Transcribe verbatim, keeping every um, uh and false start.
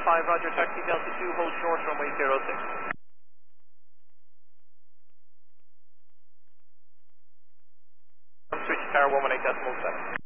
five, roger, taxi Delta two, hold short, runway zero six. Switch tower one one eight decimal seven.